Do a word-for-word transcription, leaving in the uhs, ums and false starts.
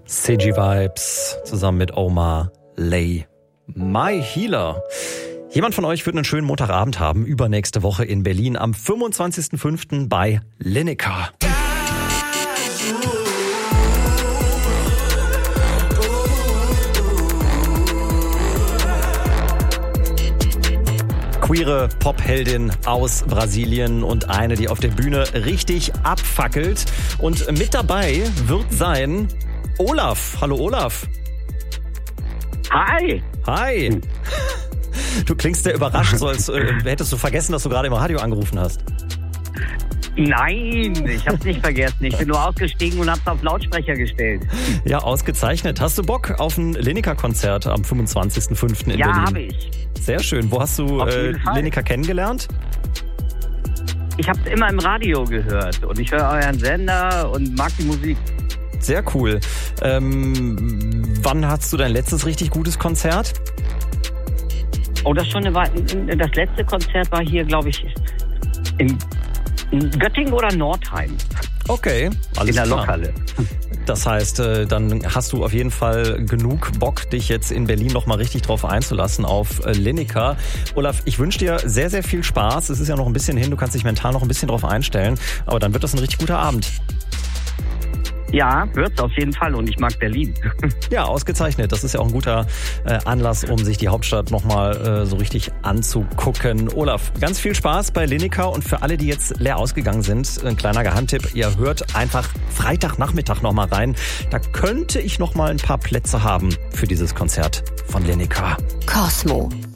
C G Vibes zusammen mit Omar Lay. My Healer. Jemand von euch wird einen schönen Montagabend haben, übernächste Woche in Berlin am fünfundzwanzigsten fünften bei Lineker. Queere Popheldin aus Brasilien und eine, die auf der Bühne richtig abfackelt. Und mit dabei wird sein Olaf. Hallo Olaf. Hi. Hi. Du klingst sehr überrascht, so als äh, hättest du vergessen, dass du gerade im Radio angerufen hast. Nein, ich hab's nicht vergessen. Ich bin nur ausgestiegen und hab's auf Lautsprecher gestellt. Ja, ausgezeichnet. Hast du Bock auf ein Lineker-Konzert am fünfundzwanzigsten fünften in ja, Berlin? Ja, habe ich. Sehr schön. Wo hast du äh, Lineker kennengelernt? Ich hab's immer im Radio gehört und ich höre euren Sender und mag die Musik. Sehr cool. Ähm, wann hattest du dein letztes richtig gutes Konzert? Oh, das ist schon eine Weile. Das letzte Konzert war hier, glaube ich, in Göttingen oder Nordheim. Okay, alles in der klar. Lokhalle. Das heißt, dann hast du auf jeden Fall genug Bock, dich jetzt in Berlin noch mal richtig drauf einzulassen auf Lineker. Olaf, ich wünsche dir sehr, sehr viel Spaß. Es ist ja noch ein bisschen hin, du kannst dich mental noch ein bisschen drauf einstellen. Aber dann wird das ein richtig guter Abend. Ja, wird's auf jeden Fall und ich mag Berlin. Ja, ausgezeichnet. Das ist ja auch ein guter äh, Anlass, um sich die Hauptstadt nochmal äh, so richtig anzugucken. Olaf, ganz viel Spaß bei Lineker und für alle, die jetzt leer ausgegangen sind, ein kleiner Geheimtipp, ihr hört einfach Freitagnachmittag nochmal rein. Da könnte ich nochmal ein paar Plätze haben für dieses Konzert von Lineker. Cosmo.